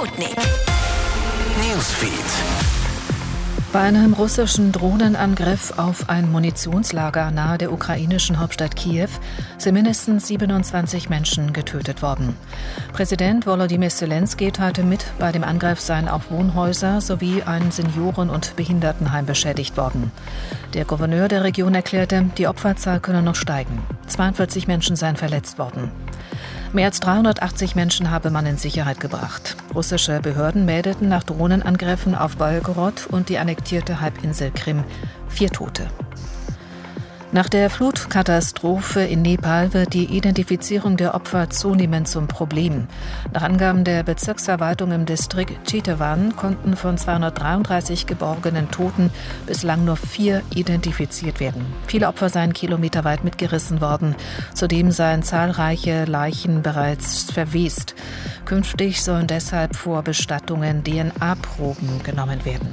Sputnik Newsfeed. Bei einem russischen Drohnenangriff auf ein Munitionslager nahe der ukrainischen Hauptstadt Kiew sind mindestens 27 Menschen getötet worden. Präsident Volodymyr Zelensky teilte mit, bei dem Angriff seien auch Wohnhäuser sowie ein Senioren- und Behindertenheim beschädigt worden. Der Gouverneur der Region erklärte, die Opferzahl könne noch steigen. 42 Menschen seien verletzt worden. Mehr als 380 Menschen habe man in Sicherheit gebracht. Russische Behörden meldeten nach Drohnenangriffen auf Belgorod und die annektierte Halbinsel Krim 4 Tote. Nach der Flutkatastrophe in Nepal wird die Identifizierung der Opfer zunehmend zum Problem. Nach Angaben der Bezirksverwaltung im Distrikt Chitwan konnten von 233 geborgenen Toten bislang nur 4 identifiziert werden. Viele Opfer seien kilometerweit mitgerissen worden. Zudem seien zahlreiche Leichen bereits verwest. Künftig sollen deshalb vor Bestattungen DNA-Proben genommen werden.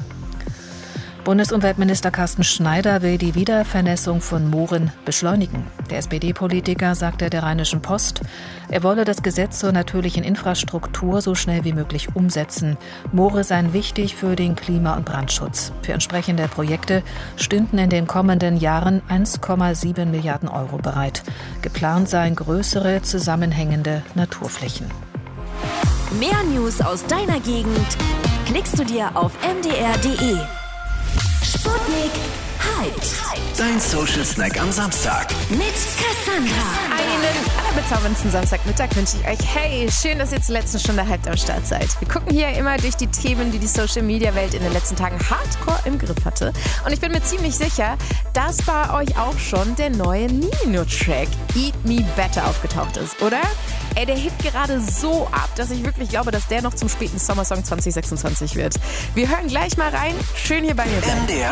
Bundesumweltminister Carsten Schneider will die Wiedervernässung von Mooren beschleunigen. Der SPD-Politiker sagte der Rheinischen Post, er wolle das Gesetz zur natürlichen Infrastruktur so schnell wie möglich umsetzen. Moore seien wichtig für den Klima- und Brandschutz. Für entsprechende Projekte stünden in den kommenden Jahren 1,7 Milliarden Euro bereit. Geplant seien größere, zusammenhängende Naturflächen. Mehr News aus deiner Gegend klickst du dir auf mdr.de. Sputnik Hyped. Dein Social Snack am Samstag. Mit Cassandra. Einen allerbezauberndsten Samstagmittag wünsche ich euch. Hey, schön, dass ihr zur letzten Stunde Hyped am Start seid. Wir gucken hier immer durch die Themen, die die Social-Media-Welt in den letzten Tagen hardcore im Griff hatte. Und ich bin mir ziemlich sicher, dass bei euch auch schon der neue Nino-Track Eat Me Better aufgetaucht ist, oder? Ey, der hebt gerade so ab, dass ich wirklich glaube, dass der noch zum späten Sommersong 2026 wird. Wir hören gleich mal rein. Schön hier bei mir bleiben. MDR